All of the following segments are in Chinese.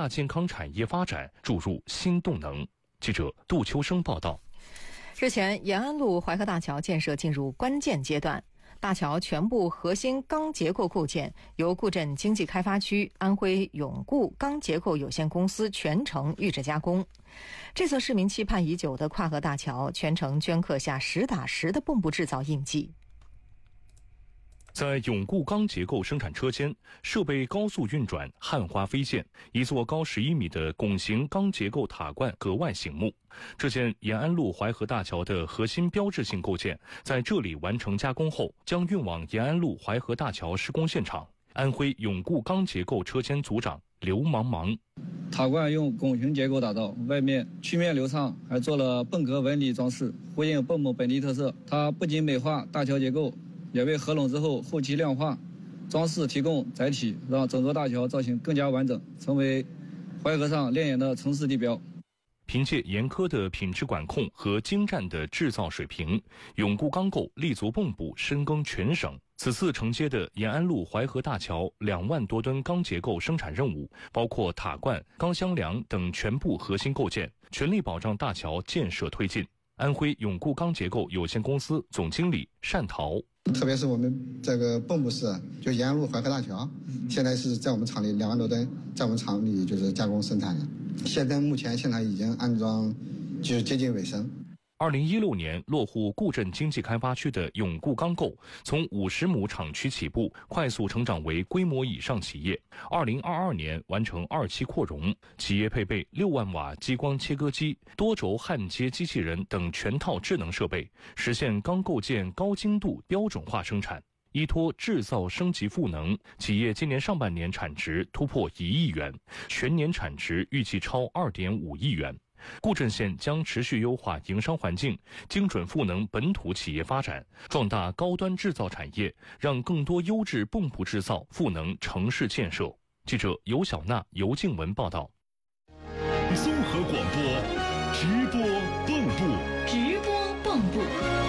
大健康产业发展注入新动能。记者杜秋生报道。 日前，延安路淮河大桥建设进入关键阶段，大桥全部核心钢结构构件由固镇经济开发区安徽永固钢结构有限公司全程预制加工。这座市民期盼已久的跨河大桥全程镌刻下实打实的蚌埠制造印记。 在永固钢结构生产车间，设备高速运转，焊花飞溅，一座高11米的拱形钢结构塔冠格外醒目。这件延安路淮河大桥的核心标志性构件，在这里完成加工后，将运往延安路淮河大桥施工现场。安徽永固钢结构车间组长刘茫茫： 塔冠用拱形结构打造，外面曲面流畅，还做了蚌壳纹理装饰，呼应蚌埠本地特色。它不仅美化大桥结构，也为合拢之后后期量化装饰提供载体，让整座大桥造型更加完整，成为淮河上亮眼的城市地标。 凭借严苛的品质管控和精湛的制造水平，永固钢构立足蚌埠，深耕全省。此次承接的延安路淮河大桥2万多吨钢结构生产任务，包括塔冠、钢箱梁等全部核心构件，全力保障大桥建设推进。安徽永固钢结构有限公司总经理单桃： 特别是我们这个蚌埠市，就延安路淮河大桥，现在是在我们厂里2万多吨，在我们厂里就是加工生产的。现在目前现场已经安装，就是接近尾声。 2016年落户固镇经济开发区的永固钢构，从50亩厂区起步，快速成长为规模以上企业。2022年完成2期扩容，企业配备6万瓦激光切割机、多轴焊接机器人等全套智能设备，实现钢构件高精度标准化生产。依托制造升级赋能，企业今年上半年产值突破1亿元，全年产值预计超2.5亿元。固镇县将持续优化营商环境，精准赋能本土企业发展，壮大高端制造产业，让更多优质蚌埠制造赋能城市建设。记者尤小娜、尤静文报道。 综合广播，直播蚌埠， 直播蚌埠。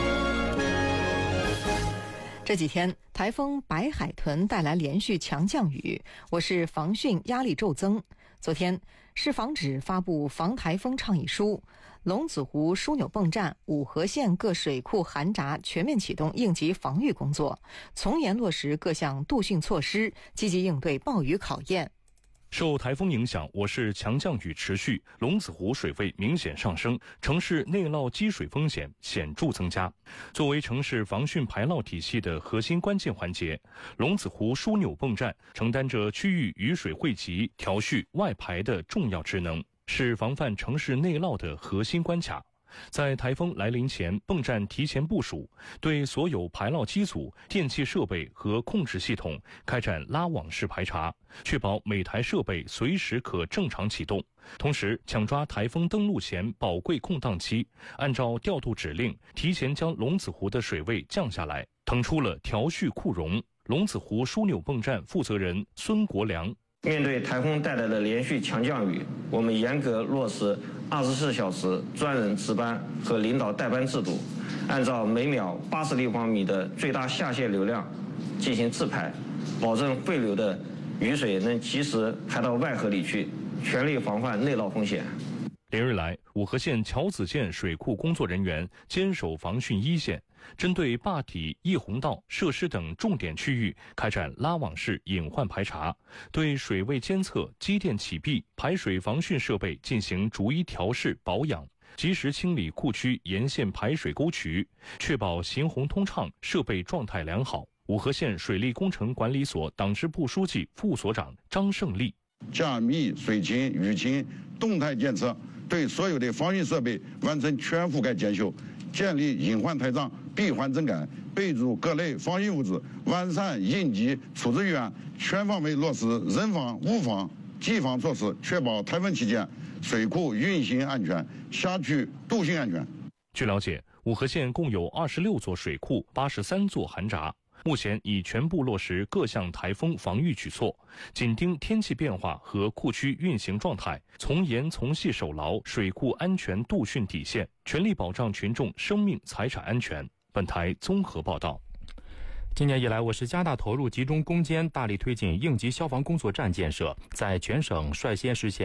这几天，台风白海豚带来连续强降雨，我市防汛压力骤增。昨天，市防指发布防台风倡议书，龙子湖枢纽泵站、五河县各水库涵闸全面启动应急防御工作，从严落实各项度汛措施，积极应对暴雨考验。 受台风影响，我市强降雨持续，龙子湖水位明显上升，城市内涝积水风险显著增加。作为城市防汛排涝体系的核心关键环节，龙子湖枢纽泵站承担着区域雨水汇集、调蓄、外排的重要职能，是防范城市内涝的核心关卡。在台风来临前，泵站提前部署，对所有排涝机组、电气设备和控制系统开展拉网式排查，确保每台设备随时可正常启动。同时，抢抓台风登陆前宝贵空档期，按照调度指令，提前将龙子湖的水位降下来，腾出了调蓄库容。龙子湖枢纽泵站负责人孙国良： 面对台风带来的连续强降雨，我们严格落实24小时专人值班和领导代班制度，按照每秒80立方米的最大下泄流量进行自排，保证汇流的雨水能及时排到外河里去，全力防范内涝风险。 连日来，五河县桥子涧水库工作人员坚守防汛一线，针对坝体、溢洪道、设施等重点区域开展拉网式隐患排查，对水位监测、机电启闭、排水防汛设备进行逐一调试保养，及时清理库区沿线排水沟渠，确保行洪通畅、设备状态良好。五河县水利工程管理所党支部书记、副所长张胜利： 加密水情、雨情动态监测，对所有的防汛设备完成全覆盖检修，建立隐患台账、闭环整改，备注各类防汛物资，完善应急处置预案，全方位落实人防、物防、机防措施，确保台风期间水库运行安全、辖区度汛安全。 据了解，五河县共有26座水库、83座涵闸，目前已全部落实各项台风防御举措，紧盯天气变化和库区运行状态，从严从细守牢水库安全度汛底线，全力保障群众生命财产安全。本台综合报道。 今年以来，我市加大投入集中攻坚，大力推进应急消防工作站建设，在全省率先实现